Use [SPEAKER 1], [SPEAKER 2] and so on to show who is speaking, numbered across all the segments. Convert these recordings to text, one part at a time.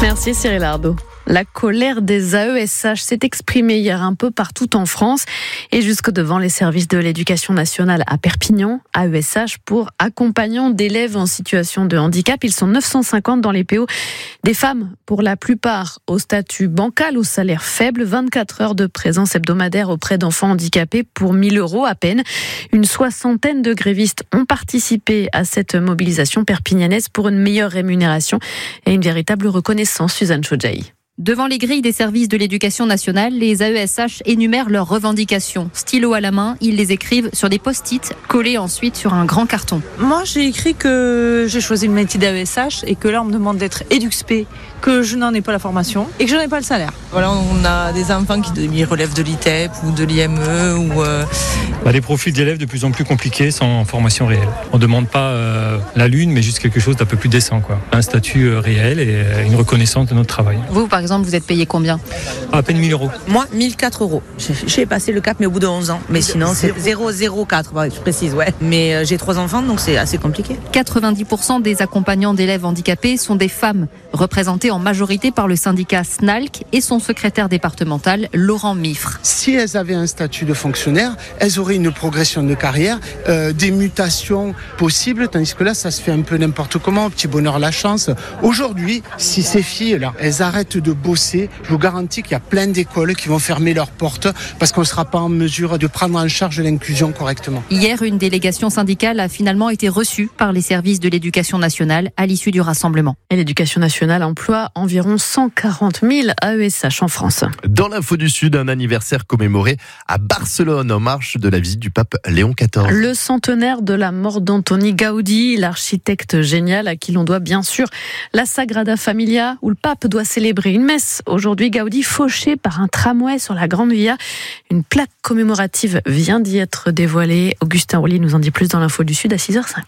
[SPEAKER 1] Merci Cyril Ardo. La colère des AESH s'est exprimée hier un peu partout en France et jusque devant les services de l'éducation nationale à Perpignan. AESH pour accompagnants d'élèves en situation de handicap. Ils sont 950 dans les PO. Des femmes, pour la plupart, au statut bancal, au salaire faible. 24 heures de présence hebdomadaire auprès d'enfants handicapés pour 1 000 € à peine. Une soixantaine de grévistes ont participé à cette mobilisation perpignanaise pour une meilleure rémunération et une véritable reconnaissance. Suzanne Chodjaï.
[SPEAKER 2] Devant les grilles des services de l'éducation nationale, les AESH énumèrent leurs revendications. Stylo à la main, ils les écrivent sur des post-it, collés ensuite sur un grand carton.
[SPEAKER 3] Moi, j'ai écrit que j'ai choisi le métier d'AESH et que là, on me demande d'être EduxP, que je n'en ai pas la formation et que je n'en ai pas le salaire. Voilà, on a des enfants qui relèvent de l'ITEP ou de l'IME ou...
[SPEAKER 4] Des profils d'élèves de plus en plus compliqués sans formation réelle. On ne demande pas la lune, mais juste quelque chose d'un peu plus décent, quoi. Un statut réel et une reconnaissance de notre travail.
[SPEAKER 2] Vous, par exemple, vous êtes payé combien ?
[SPEAKER 4] À peine 1 000 €.
[SPEAKER 5] Moi, 1 004 €. J'ai passé le cap, mais au bout de 11 ans. Mais sinon, c'est 004, je précise, ouais. Mais j'ai 3 enfants, donc c'est assez compliqué.
[SPEAKER 2] 90% des accompagnants d'élèves handicapés sont des femmes, représentées en majorité par le syndicat SNALC et son secrétaire départemental, Laurent Miffre.
[SPEAKER 6] Si elles avaient un statut de fonctionnaire, elles auraient une progression de carrière, des mutations possibles, tandis que là, ça se fait un peu n'importe comment, au petit bonheur la chance. Aujourd'hui, si ces filles-là, elles arrêtent de bosser, je vous garantis qu'il y a plein d'écoles qui vont fermer leurs portes parce qu'on ne sera pas en mesure de prendre en charge l'inclusion correctement.
[SPEAKER 2] Hier, une délégation syndicale a finalement été reçue par les services de l'éducation nationale à l'issue du rassemblement.
[SPEAKER 1] Et l'éducation nationale emploie environ 140 000 AESH en France.
[SPEAKER 7] Dans l'info du Sud, un anniversaire commémoré à Barcelone en marge de la visite du pape Léon XIV.
[SPEAKER 1] Le centenaire de la mort d'Antoni Gaudi, l'architecte génial à qui l'on doit bien sûr la Sagrada Familia, où le pape doit célébrer une messe. Aujourd'hui, Gaudi fauché par un tramway sur la Grande Via. Une plaque commémorative vient d'y être dévoilée. Augustin Roulier nous en dit plus dans l'info du Sud à 6h50.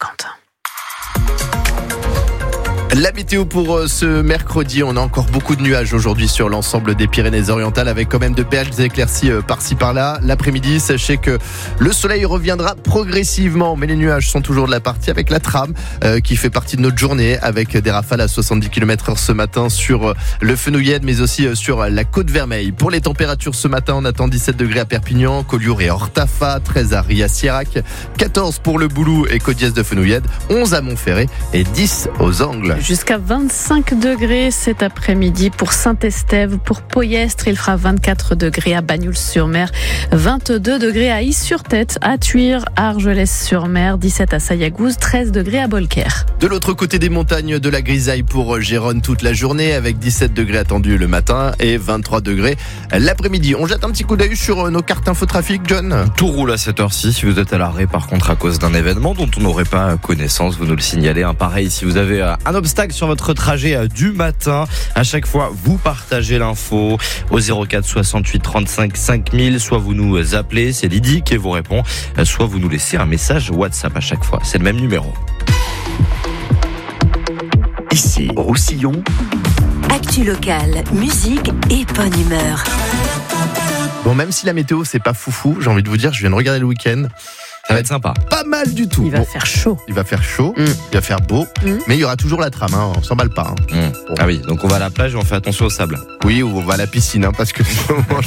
[SPEAKER 7] La météo pour ce mercredi, on a encore beaucoup de nuages aujourd'hui sur l'ensemble des Pyrénées-Orientales avec quand même de belles éclaircies par-ci par-là. L'après-midi, sachez que le soleil reviendra progressivement, mais les nuages sont toujours de la partie avec la trame qui fait partie de notre journée avec des rafales à 70 km/h ce matin sur le Fenouillède mais aussi sur la Côte Vermeille. Pour les températures ce matin, on attend 17 degrés à Perpignan, Collioure et Hortafa, 13 à Ria-Sirac, 14 pour le Boulou et Côte-d'Iez de Fenouillède, 11 à Montferré et 10 aux Angles.
[SPEAKER 1] Jusqu'à 25 degrés cet après-midi pour Saint-Estève, pour Poyestre, il fera 24 degrés à Bagnols-sur-Mer, 22 degrés à Is-sur-Tête, à Tuire, à Argelès-sur-Mer, 17 à Sayagouz, 13 degrés à Bolquer.
[SPEAKER 7] De l'autre côté des montagnes, de la grisaille pour Gérone toute la journée avec 17 degrés attendus le matin et 23 degrés l'après-midi. On jette un petit coup d'œil sur nos cartes infotrafic, John.
[SPEAKER 8] Tout roule à cette heure-ci. Si vous êtes à l'arrêt par contre à cause d'un événement dont on n'aurait pas connaissance, vous nous le signalez. Pareil, si vous avez un obstacle sur votre trajet du matin, à chaque fois vous partagez l'info au 04 68 35 5000, soit vous nous appelez, c'est Lydie qui vous répond, soit vous nous laissez un message WhatsApp à chaque fois, c'est le même numéro.
[SPEAKER 9] Ici, Roussillon. Actu locale, musique et bonne humeur.
[SPEAKER 7] Bon, même si la météo c'est pas foufou, j'ai envie de vous dire, je viens de regarder le week-end.
[SPEAKER 8] Ça va être sympa.
[SPEAKER 7] Pas mal du tout.
[SPEAKER 1] Il va faire chaud.
[SPEAKER 7] Il va faire chaud, il va faire beau, mais il y aura toujours la trame, on s'emballe pas.
[SPEAKER 8] Ah oui, donc on va à la plage et on fait attention au sable.
[SPEAKER 7] Oui, ou on va à la piscine, parce que